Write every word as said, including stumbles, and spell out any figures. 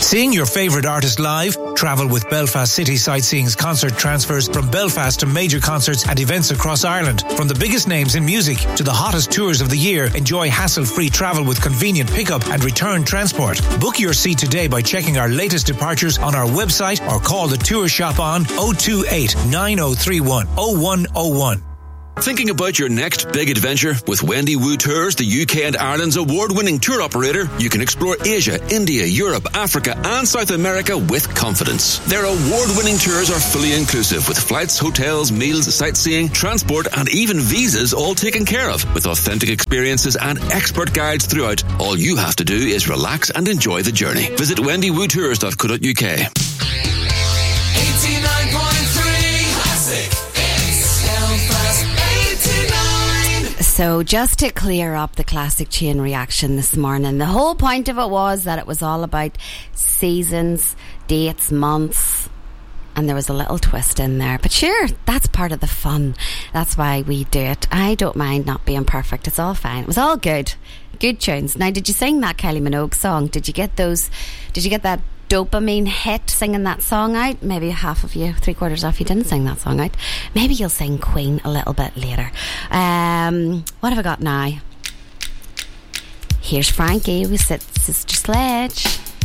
Seeing your favourite artist live? Travel with Belfast City Sightseeing's concert transfers from Belfast to major concerts and events across Ireland. From the biggest names in music to the hottest tours of the year, enjoy hassle-free travel with convenient pickup and return transport. Book your seat today by checking our latest departures on our website or call the tour shop on oh two eight, nine oh three one, oh one oh one. Thinking about your next big adventure? With Wendy Wu Tours, the U K and Ireland's award-winning tour operator, you can explore Asia, India, Europe, Africa and South America with confidence. Their award-winning tours are fully inclusive with flights, hotels, meals, sightseeing, transport and even visas all taken care of. With authentic experiences and expert guides throughout, all you have to do is relax and enjoy the journey. Visit wendy wu tours dot co dot uk. eighty-nine point three Classic. It's Belfast eighty-nine. So just to clear up the Classic chain reaction this morning, the whole point of it was that it was all about seasons, dates, months, and there was a little twist in there. But sure, that's part of the fun. That's why we do it. I don't mind not being perfect. It's all fine. It was all good. Good tunes. Now, did you sing that Kylie Minogue song? Did you get those, did you get that dopamine hit singing that song out? Maybe half of you, three quarters off you didn't sing that song out. Maybe you'll sing Queen a little bit later. Um, what have I got now? Here's Frankie with Sister Sledge.